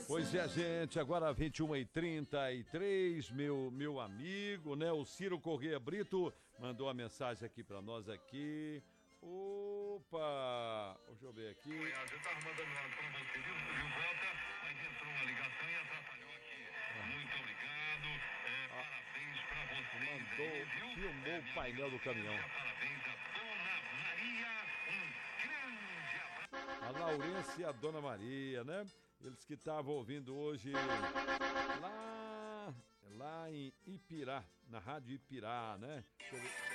Pois é, gente, agora 21h33, meu amigo, né? O Ciro Corrêa Brito mandou a mensagem aqui pra nós aqui. Opa! Deixa eu ver aqui. Eu tava mandando um áudio pra você, viu, Volta? Mas entrou uma ligação e atrapalhou aqui. Muito obrigado. Parabéns pra vocês. Filmou o painel do caminhão. Parabéns a Dona Maria. Um grande abraço. A Laurência e a Dona Maria, né? Eles que estavam ouvindo hoje lá em Ipirá, na Rádio Ipirá, né? Deixa eu ver.